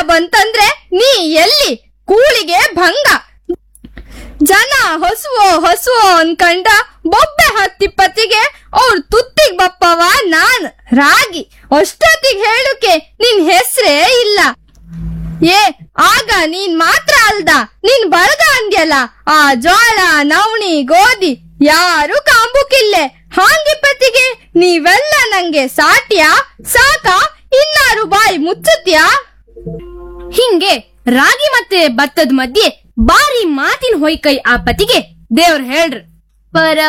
ಬಂತಂದ್ರೆ ನೀ ಎಲ್ಲಿ ಕೂಳಿಗೆ ಭಂಗ. ಜನ ಹೊಸುವೋ ಅನ್ಕಂಡ ಬೊಬ್ಬೆ ಹತ್ತಿಪ್ಪತ್ತಿಗೆ ಅವ್ರ ತುತ್ತಿಗ್ ಬಪ್ಪವ ನಾನ್ ರಾಗಿ. ಅಷ್ಟೊತ್ತಿಗೆ ಹೇಳುಕೆ ನಿನ್ ಹೆಸ್ರೇ ಇಲ್ಲ. ಆಗ ನೀನ್ ಮಾತ್ರ ಅಲ್ದ ನಿನ್ ಬಳಗ ಅಂದ್ಯಲ್ಲ, ಆ ಜೋಳ ನವಣಿ ಗೋಧಿ ಯಾರು ಕಾಂಬುಕಿಲ್ಲೆ. ಹಾಂಗಿಪ್ಪತ್ತಿಗೆ ನೀವೆಲ್ಲ ನಂಗೆ ಸಾಟ್ಯಾ ಸಾಕ, ಇನ್ನಾರು ಬಾಯಿ ಮುಚ್ಚುತ್ಯಾ? ಹಿಂಗೆ ರಾಗಿ ಮತ್ತೆ ಭತ್ತದ ಮಧ್ಯೆ ಬಾರಿ ಮಾತಿನ ಹೊಯ್ಕೈ ಆ ಪತಿಗೆ ದೇವ್ರ ಹೇಳ್ರ, ಪರ